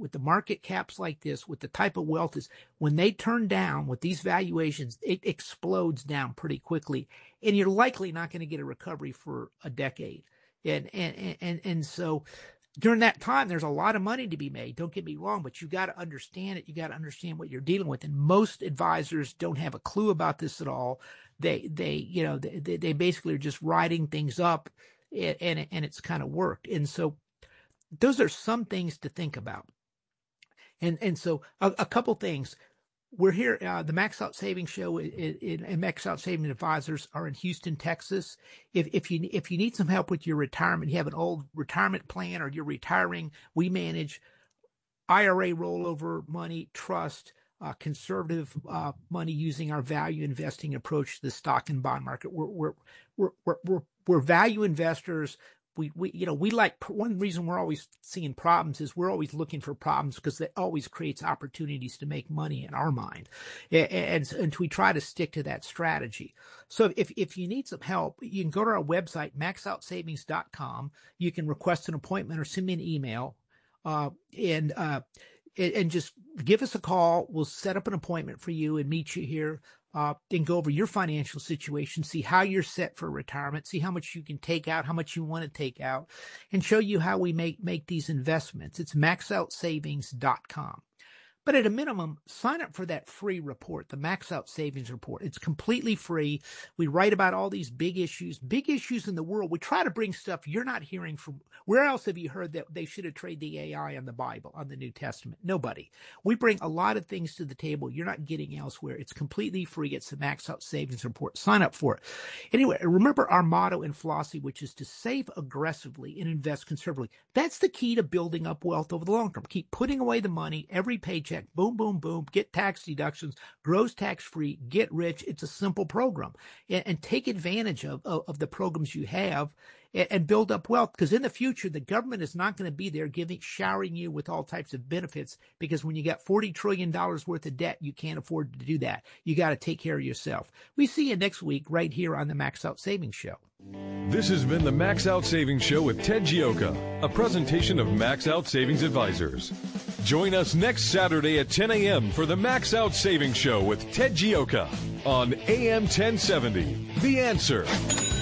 with the market caps like this, with the type of wealth is, when they turn down with these valuations, it explodes down pretty quickly, and you're likely not going to get a recovery for a decade. And so during that time, there's a lot of money to be made. Don't get me wrong, but you got to understand it. You got to understand what you're dealing with. And most advisors don't have a clue about this at all. They basically are just writing things up, and it's kind of worked. And so those are some things to think about. And so a couple things. We're here, the Max Out Savings Show and Max Out Savings Advisors are in Houston, Texas. If you need some help with your retirement, you have an old retirement plan or you're retiring, we manage IRA rollover money, trust, conservative money using our value investing approach to the stock and bond market. We're value investors. We like, one reason we're always seeing problems is we're always looking for problems because that always creates opportunities to make money in our mind. And we try to stick to that strategy. So if you need some help, you can go to our website, maxoutsavings.com. You can request an appointment or send me an email, and just give us a call. We'll set up an appointment for you and meet you here. And go over your financial situation, see how you're set for retirement, see how much you can take out, how much you want to take out, and show you how we make these investments. It's maxoutsavings.com. But at a minimum, sign up for that free report, the Max Out Savings Report. It's completely free. We write about all these big issues in the world. We try to bring stuff you're not hearing from. Where else have you heard that they should have traded the AI on the Bible, on the New Testament? Nobody. We bring a lot of things to the table you're not getting elsewhere. It's completely free. It's the Max Out Savings Report. Sign up for it. Anyway, remember our motto in philosophy, which is to save aggressively and invest conservatively. That's the key to building up wealth over the long term. Keep putting away the money every paycheck. Boom, boom, boom, get tax deductions, grows tax-free, get rich. It's a simple program. And take advantage of the programs you have and build up wealth. Because in the future, the government is not going to be there showering you with all types of benefits, because when you got $40 trillion worth of debt, you can't afford to do that. You got to take care of yourself. We see you next week right here on the Max Out Savings Show. This has been the Max Out Savings Show with Ted Gioka, a presentation of Max Out Savings Advisors. Join us next Saturday at 10 a.m. for the Max Out Savings Show with Ted Gioka on AM 1070. The Answer.